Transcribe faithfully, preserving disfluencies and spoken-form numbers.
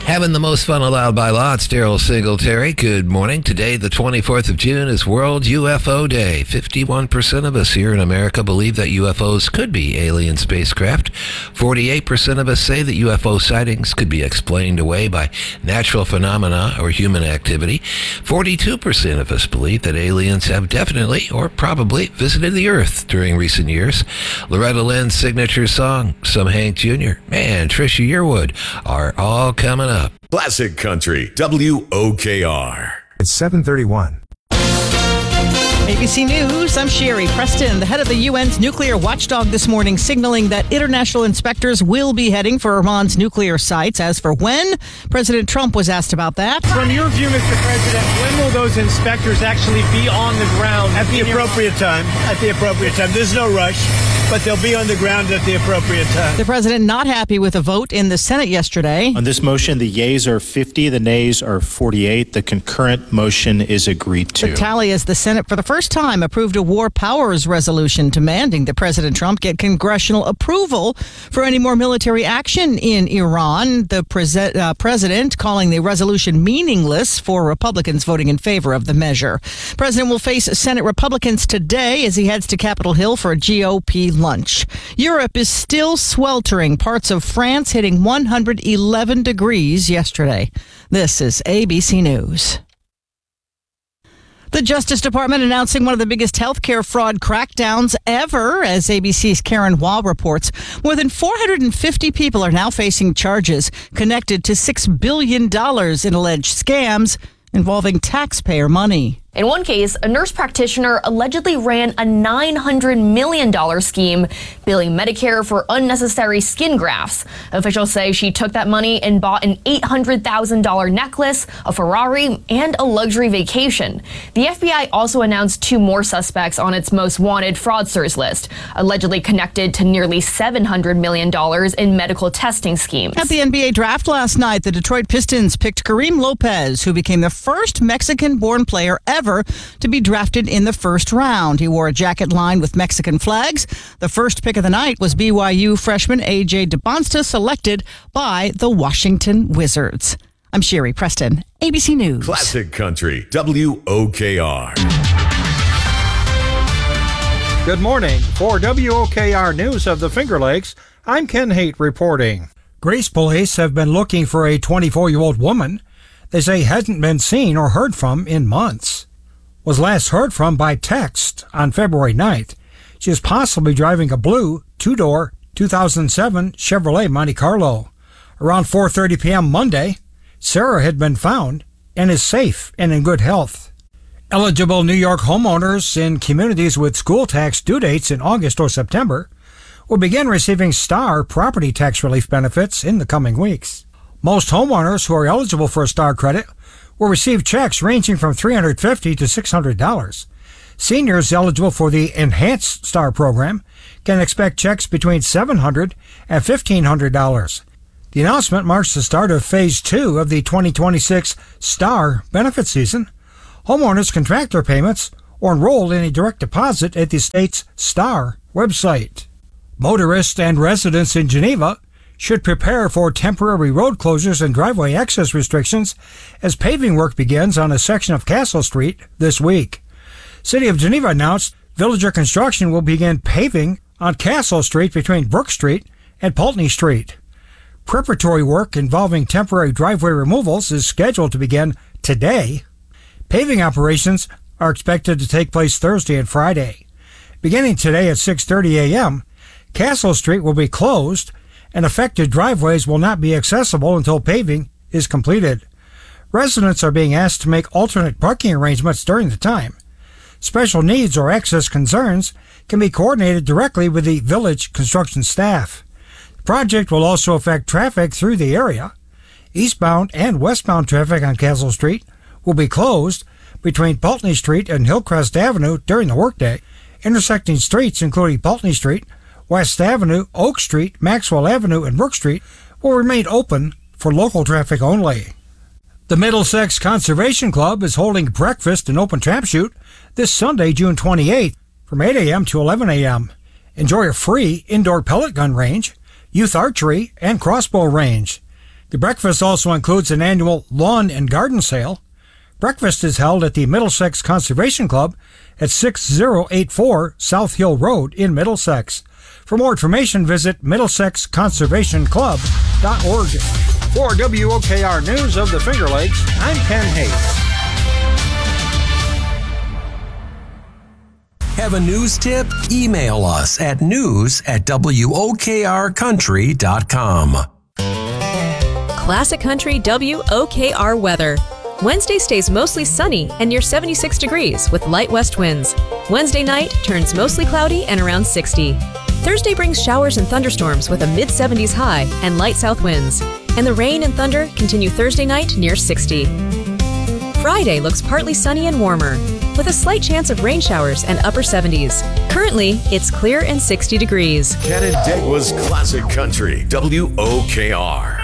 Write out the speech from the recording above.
Having the most fun allowed by law, it's Daryl Singletary. Good morning. Today, the twenty-fourth of June, is World U F O Day. fifty-one percent of us here in America believe that U F Os could be alien spacecraft. forty-eight percent of us say that U F O sightings could be explained away by natural phenomena or human activity. forty-two percent of us believe that aliens have definitely or probably visited the Earth during recent years. Loretta Lynn's signature song, Some Hank Junior, and Trisha Yearwood are all coming up. Classic Country, W O K R. It's seven thirty-one. A B C News, I'm Sherry Preston. The head of the U N's nuclear watchdog this morning signaling that international inspectors will be heading for Iran's nuclear sites. As for when, President Trump was asked about that. From your view, Mister President, when will those inspectors actually be on the ground? At the appropriate time. At the appropriate time. There's no rush, but they'll be on the ground at the appropriate time. The president not happy with a vote in the Senate yesterday. On this motion, the yeas are fifty, the nays are forty-eight. The concurrent motion is agreed to. The tally is the Senate for the first time approved a war powers resolution demanding that President Trump get congressional approval for any more military action in Iran. The pre- uh, president calling the resolution meaningless for Republicans voting in favor of the measure. President will face Senate Republicans today as he heads to Capitol Hill for a G O P lunch. Europe is still sweltering. Parts of France hitting one hundred eleven degrees yesterday. This is A B C News. The Justice Department announcing one of the biggest healthcare fraud crackdowns ever. As A B C's Karen Wall reports, more than four hundred fifty people are now facing charges connected to six billion dollars in alleged scams involving taxpayer money. In one case, a nurse practitioner allegedly ran a nine hundred million dollars scheme, billing Medicare for unnecessary skin grafts. Officials say she took that money and bought an eight hundred thousand dollars necklace, a Ferrari, and a luxury vacation. The F B I also announced two more suspects on its most wanted fraudsters list, allegedly connected to nearly seven hundred million dollars in medical testing schemes. At the N B A draft last night, the Detroit Pistons picked Kareem Lopez, who became the first Mexican-born player ever to be drafted in the first round. He wore a jacket lined with Mexican flags. The first pick of the night was B Y U freshman A J DeBonsta, selected by the Washington Wizards. I'm Sherry Preston, A B C News. Classic Country, W O K R. Good morning. For W O K R News of the Finger Lakes, I'm Ken Haight reporting. Grace police have been looking for a twenty-four-year-old woman they say hasn't been seen or heard from in months. Was last heard from by text on February ninth. She is possibly driving a blue two-door two thousand seven Chevrolet Monte Carlo. Around four thirty p.m. Monday, Sarah had been found and is safe and in good health. Eligible New York homeowners in communities with school tax due dates in August or September will begin receiving STAR property tax relief benefits in the coming weeks. Most homeowners who are eligible for a STAR credit will receive checks ranging from three hundred fifty dollars to six hundred dollars. Seniors eligible for the Enhanced STAR program can expect checks between seven hundred dollars and fifteen hundred dollars. The announcement marks the start of Phase two of the twenty twenty-six STAR benefit season. Homeowners can track their payments or enroll in a direct deposit at the state's STAR website. Motorists and residents in Geneva should prepare for temporary road closures and driveway access restrictions as paving work begins on a section of Castle Street this week. City of Geneva announced Villager Construction will begin paving on Castle Street between Brook Street and Pulteney Street. Preparatory work involving temporary driveway removals is scheduled to begin today. Paving operations are expected to take place Thursday and Friday. Beginning today at six thirty a.m., Castle Street will be closed and affected driveways will not be accessible until paving is completed. Residents are being asked to make alternate parking arrangements during the time. Special needs or access concerns can be coordinated directly with the village construction staff. The project will also affect traffic through the area. Eastbound and westbound traffic on Castle Street will be closed between Pulteney Street and Hillcrest Avenue during the workday. Intersecting streets including Pulteney Street, West Avenue, Oak Street, Maxwell Avenue, and Brook Street will remain open for local traffic only. The Middlesex Conservation Club is holding breakfast and open trap shoot this Sunday, June twenty-eighth, from eight a.m. to eleven a.m. Enjoy a free indoor pellet gun range, youth archery, and crossbow range. The breakfast also includes an annual lawn and garden sale. Breakfast is held at the Middlesex Conservation Club at six oh eight four South Hill Road in Middlesex. For more information, visit middlesex conservation club dot org. For W O K R News of the Finger Lakes, I'm Ken Hayes. Have a news tip? Email us at news at W O K R country dot com. Classic Country W O K R weather. Wednesday stays mostly sunny and near seventy-six degrees with light west winds. Wednesday night turns mostly cloudy and around sixty. Thursday brings showers and thunderstorms with a mid seventies high and light south winds. And the rain and thunder continue Thursday night near sixty. Friday looks partly sunny and warmer with a slight chance of rain showers and upper seventies. Currently, it's clear and sixty degrees. Canandaigua's Classic Country, W O K R.